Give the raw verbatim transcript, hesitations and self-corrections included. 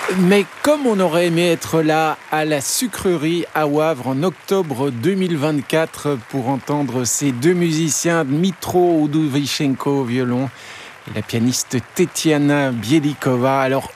Mais comme on aurait aimé être là à la sucrerie à Wavre en octobre deux mille vingt-quatre pour entendre ces deux musiciens, Dmitro Oudovichenko au violon et la pianiste Tetiana Bielikova. Alors